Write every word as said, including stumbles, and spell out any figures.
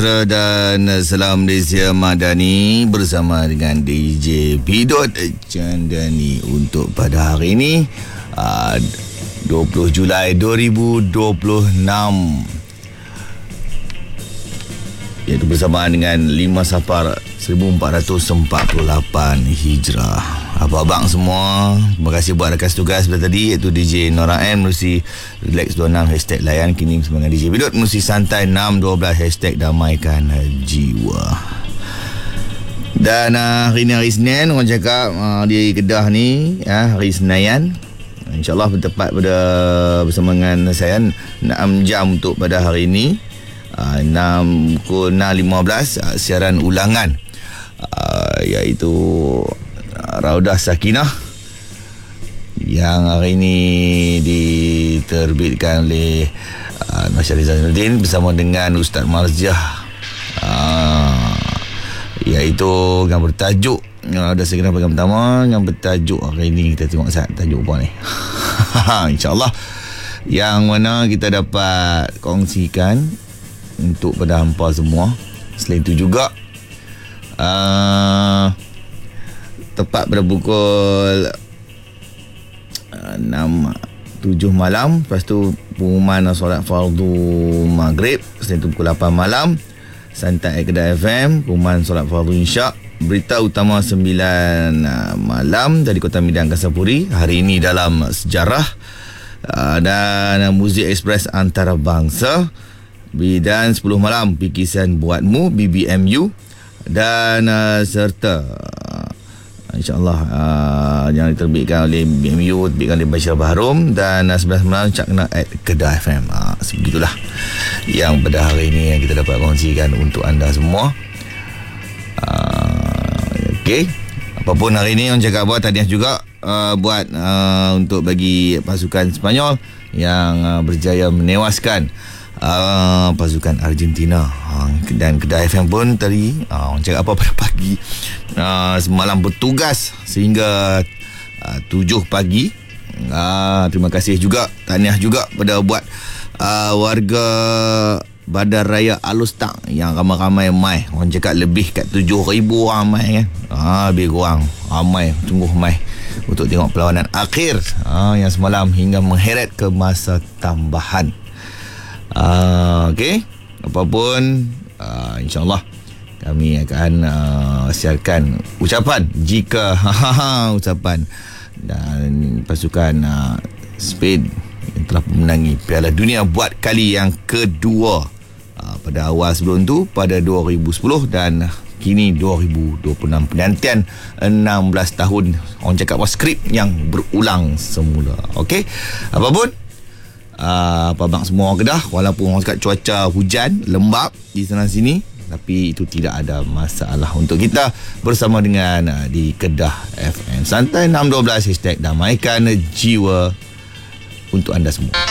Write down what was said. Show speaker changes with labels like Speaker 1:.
Speaker 1: Dan Salam Malaysia Madani bersama dengan D J Bidot Chandani untuk pada hari ini uh, dua puluh Julai dua ribu dua puluh enam, iaitu bersamaan dengan lima Safar seribu empat ratus empat puluh lapan Hijrah. Apa abang semua, terima kasih buat rakan tugas pada tadi, iaitu D J Nora M Merusi Relax dua puluh enam hashtag layan, kini bersama dengan D J Bidot Merusi Santai enam dua belas hashtag damaikan jiwa. Dan uh, hari ni hari Senin, orang cakap uh, di Kedah ni uh, hari Senayan, InsyaAllah bertepat pada bersama dengan saya enam jam untuk pada hari ini, uh, enam pukul enam lima belas uh, siaran ulangan uh, iaitu Raudah Sakinah yang hari ini diterbitkan oleh uh, Nasyari Zainuddin bersama dengan Ustaz Marziah, uh, iaitu yang bertajuk Raudah Sakinah bahagian pertama, yang bertajuk hari ini kita tengok saat tajuk apa ni InsyaAllah, yang mana kita dapat kongsikan untuk pada hampa semua. Selain itu juga uh, tepat pada pukul enam tujuh malam, lepas tu pengumuman solat fardu maghrib. Selain tu pukul lapan malam Santai Kedah F M, pengumuman solat fardu isyak. Berita utama sembilan malam dari Kota Medan Kasapuri, hari ini dalam sejarah, dan Muzik Express Antarabangsa. Dan sepuluh malam Pikisan Buatmu B B M U, dan serta InsyaAllah uh, yang diterbitkan oleh B M U, diterbitkan oleh Bashir Bahrum, dan uh, sebelas malam Cak Kena at Kedah F M. uh, Sebegitulah yang pada hari ini yang kita dapat kongsikan untuk anda semua. uh, Okey, apapun hari ini orang cakap buat tahniah juga uh, buat uh, untuk bagi pasukan Sepanyol yang uh, berjaya menewaskan Uh, pasukan Argentina, uh, dan Kedah F M pun tadi uh, orang cakap apa pada pagi uh, semalam bertugas sehingga uh, tujuh pagi. uh, Terima kasih juga, tahniah juga pada buat uh, warga Bandar Raya Alustang yang ramai-ramai mai. Orang cakap lebih kat tujuh ribu orang mai kan. uh, Lebih kurang ramai, sungguh mai untuk tengok perlawanan akhir uh, yang semalam hingga mengheret ke masa tambahan. Uh, Okey, apapun uh, InsyaAllah kami akan uh, siarkan ucapan jika ucapan dan pasukan uh, Spain yang telah memenangi Piala Dunia buat kali yang kedua. uh, pada awal sebelum tu pada dua ribu sepuluh dan kini dua ribu dua puluh enam, penantian enam belas tahun, orang cakap apa, skrip yang berulang semula. Okey, apapun Uh, apa abang semua orang Kedah, walaupun orang cakap cuaca hujan lembap di sana sini, tapi itu tidak ada masalah untuk kita bersama dengan uh, di Kedah F M Santai enam dua belas hashtag damaikan jiwa untuk anda semua.